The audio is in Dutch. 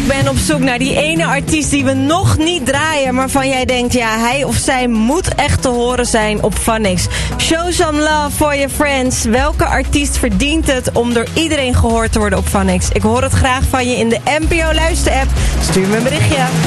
ben op zoek naar die ene artiest die we nog niet draaien, maar van jij denkt, ja, hij of zij moet echt te horen zijn op Funix. Show some love for your friends. Welke artiest verdient het om door iedereen gehoord te worden op Funix? Ik hoor het graag van je in de NPO Luister-app. Stuur me een berichtje.